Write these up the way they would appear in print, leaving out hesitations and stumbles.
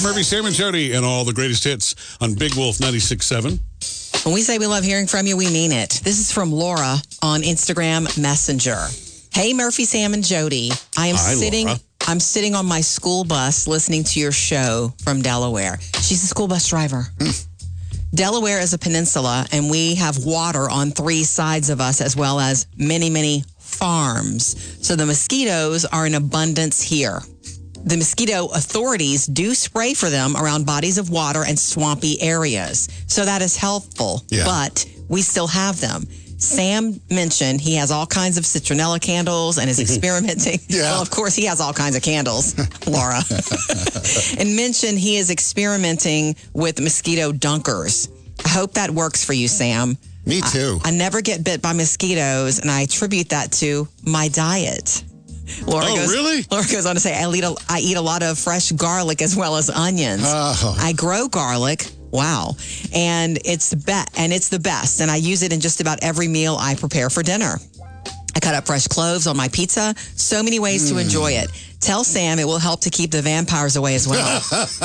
Murphy, Sam, and Jody, and all the greatest hits on Big Wolf 96.7. When we say we love hearing from you, we mean it. This is from Laura on Instagram Messenger. Hey, Murphy, Sam, and Jody. I'm sitting on my school bus listening to your show from Delaware. She's a school bus driver. Delaware is a peninsula, and we have water on 3 sides of us, as well as many, many farms. So the mosquitoes are in abundance here. The mosquito authorities do spray for them around bodies of water and swampy areas. So that is helpful, but we still have them. Sam mentioned he has all kinds of citronella candles and is experimenting. Well, of course, he has all kinds of candles, Laura. And mentioned he is experimenting with mosquito dunkers. I hope that works for you, Sam. Me too. I never get bit by mosquitoes, and I attribute that to my diet. Laura goes on to say, I eat a lot of fresh garlic as well as onions. I grow garlic. Wow. And it's the best. And I use it in just about every meal I prepare for dinner. I cut up fresh cloves on my pizza. So many ways to enjoy it. Tell Sam it will help to keep the vampires away as well.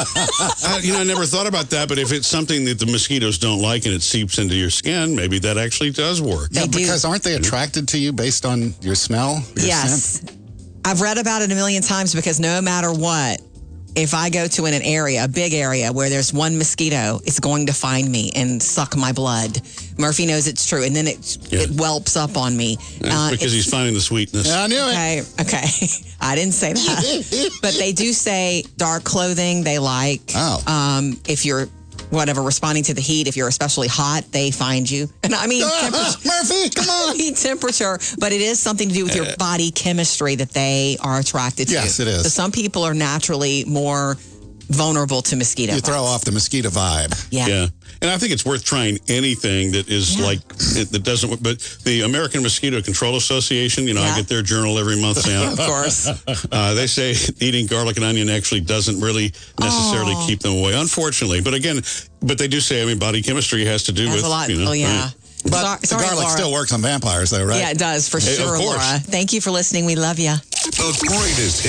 I never thought about that, but if it's something that the mosquitoes don't like and it seeps into your skin, maybe that actually does work. Yeah, because aren't they attracted to you based on your smell? Your scent? I've read about it a million times because no matter what, if I go to a big area where there's one mosquito, it's going to find me and suck my blood. Murphy knows it's true, and then it whelps up on me. Because he's finding the sweetness. Yeah, I knew it. Okay. I didn't say that. But they do say dark clothing they like. If you're responding to the heat, if you're especially hot, they find you. And I mean, Murphy, come on. Temperature, but it is something to do with your body chemistry that they are attracted to. Yes, it is. So some people are naturally more vulnerable to mosquito bites. You throw off the mosquito vibe. Yeah. And I think it's worth trying anything that is that doesn't, but the American Mosquito Control Association, I get their journal every month, Sam. Of course. They say eating garlic and onion actually doesn't really necessarily keep them away, unfortunately. But they do say, body chemistry has to do with, a lot. Right. But the garlic still works on vampires, though, right? Yeah, it does, for sure, Laura. Thank you for listening. We love you. The greatest